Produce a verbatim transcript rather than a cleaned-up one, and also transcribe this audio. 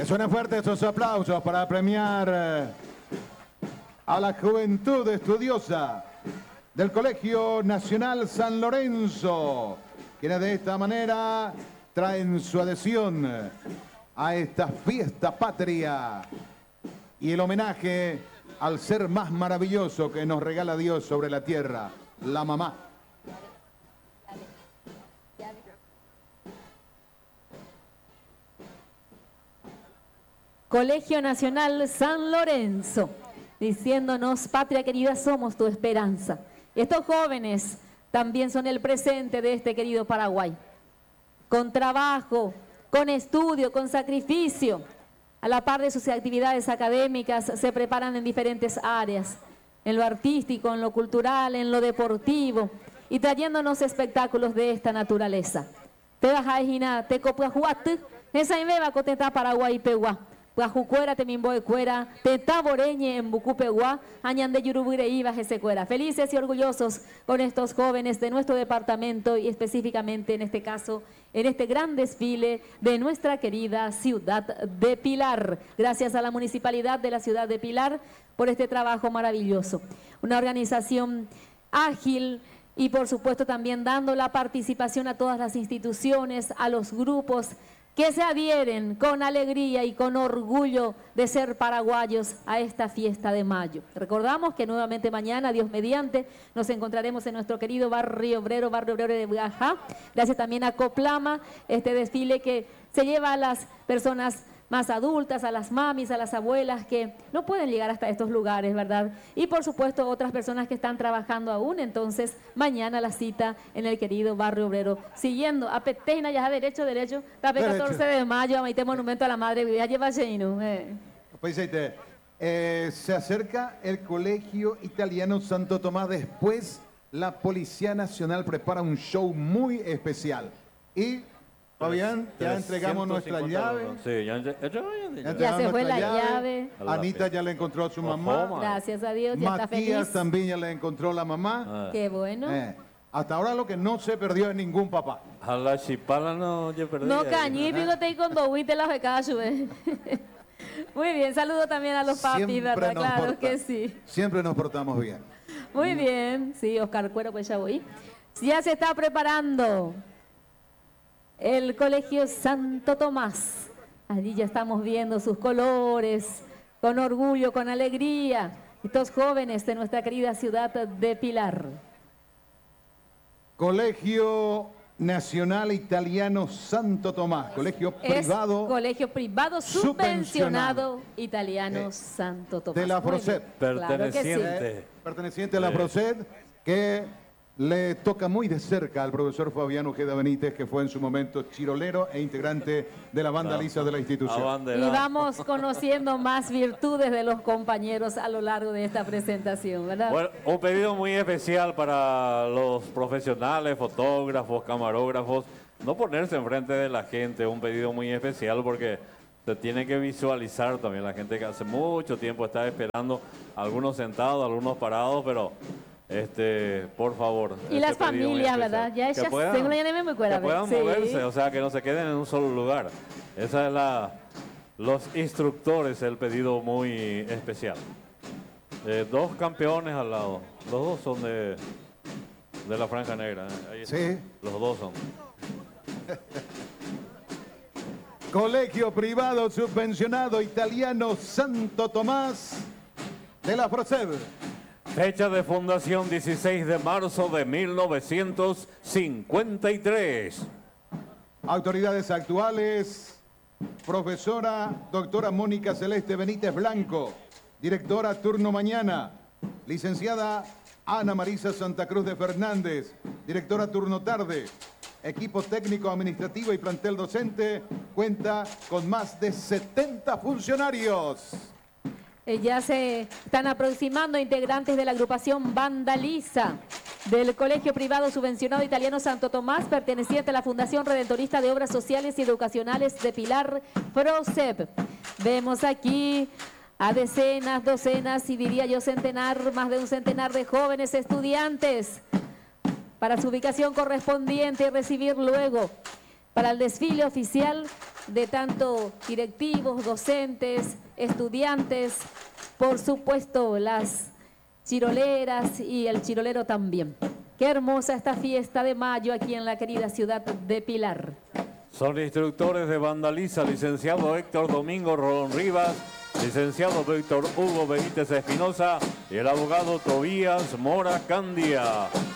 Que suenen fuertes esos aplausos para premiar eh, a la juventud estudiosa del Colegio Nacional San Lorenzo, quienes de esta manera traen su adhesión a esta fiesta patria y el homenaje al ser más maravilloso que nos regala Dios sobre la tierra, la mamá. Colegio Nacional San Lorenzo, diciéndonos, patria querida, somos tu esperanza. Estos jóvenes también son el presente de este querido Paraguay. Con trabajo, con estudio, con sacrificio, a la par de sus actividades académicas, se preparan en diferentes áreas, en lo artístico, en lo cultural, en lo deportivo, y trayéndonos espectáculos de esta naturaleza. Te vas a imaginar, te copuajuate, esa inveba coteta Paraguay peguá. Guajucuera, Temimboe Cuera, Tetaboreñe en Bucupeguá, Añande Yurubire Ibas ese Cuera. Felices y orgullosos con estos jóvenes de nuestro departamento y específicamente en este caso, en este gran desfile de nuestra querida ciudad de Pilar. Gracias a la Municipalidad de la ciudad de Pilar por este trabajo maravilloso. Una organización ágil y por supuesto también dando la participación a todas las instituciones, a los grupos que se adhieren con alegría y con orgullo de ser paraguayos a esta fiesta de mayo. Recordamos que nuevamente mañana, Dios mediante, nos encontraremos en nuestro querido barrio obrero, barrio obrero de Bajá. Gracias también a Coplama, este desfile que se lleva a las personas más adultas, a las mamis, a las abuelas que no pueden llegar hasta estos lugares, ¿verdad? Y por supuesto otras personas que están trabajando aún. Entonces, mañana la cita en el querido barrio obrero. Siguiendo, a Petena, ya derecho, derecho, la catorce de mayo, a Maite Monumento a la Madre, ya lleva lleno. Eh. Pues eh, se acerca el Colegio Italiano Santo Tomás. Después, la Policía Nacional prepara un show muy especial. Y Fabián, ya entregamos nuestra llave. Sí, ya, ya, ya, ya se fue la llave. llave. Anita ya le encontró a su mamá. Gracias a Dios, ya Matías está feliz. también ya le encontró la mamá. Ah. Qué bueno. Eh, hasta ahora lo que no se perdió en ningún papá. A la chipala no yo perdí. No cañí, picote y con dohuite las becas. Muy bien, saludo también a los papis, ¿verdad? Claro porta, que sí. Siempre nos portamos bien. Muy bien, sí, Oscar Cuero, pues ya voy. Ya se está preparando el Colegio Santo Tomás. Allí ya estamos viendo sus colores, con orgullo, con alegría. Estos jóvenes de nuestra querida ciudad de Pilar. Colegio Nacional Italiano Santo Tomás, colegio privado. Es colegio privado subvencionado, subvencionado italiano eh, Santo Tomás. De la Proced. Perteneciente. Claro sí. Perteneciente a la Proced, que le toca muy de cerca al profesor Fabián Ojeda Benítez, que fue en su momento chirolero e integrante de la banda no, lisa de la institución. Y vamos conociendo más virtudes de los compañeros a lo largo de esta presentación, ¿verdad? Bueno, un pedido muy especial para los profesionales, fotógrafos, camarógrafos, no ponerse enfrente de la gente, un pedido muy especial porque se tiene que visualizar también la gente que hace mucho tiempo está esperando, algunos sentados, algunos parados, pero... Este, por favor. Y este las familias, ¿verdad? Ya ellas puedan, tengo la me que puedan sí. moverse, o sea, que no se queden en un solo lugar. Esa es la, los instructores, el pedido muy especial. Eh, dos campeones al lado, los dos son de, de la Franja Negra. ¿eh? Ahí sí. Los dos son. Colegio privado subvencionado italiano Santo Tomás de la Proced. Fecha de fundación dieciséis de marzo de mil novecientos cincuenta y tres. Autoridades actuales, profesora doctora Mónica Celeste Benítez Blanco, directora turno mañana, licenciada Ana Marisa Santa Cruz de Fernández, directora turno tarde, equipo técnico administrativo y plantel docente, cuenta con más de setenta funcionarios. Ya se están aproximando integrantes de la agrupación Vandaliza del Colegio Privado Subvencionado Italiano Santo Tomás, perteneciente a la Fundación Redentorista de Obras Sociales y Educacionales de Pilar, FROSEP. Vemos aquí a decenas, docenas y diría yo centenar, más de un centenar de jóvenes estudiantes para su ubicación correspondiente y recibir luego para el desfile oficial de tanto directivos, docentes, estudiantes, por supuesto las chiroleras y el chirolero también. Qué hermosa esta fiesta de mayo aquí en la querida ciudad de Pilar. Son instructores de Vandaliza, licenciado Héctor Domingo Rodón Rivas, licenciado Víctor Hugo Benítez Espinosa y el abogado Tobías Mora Candia.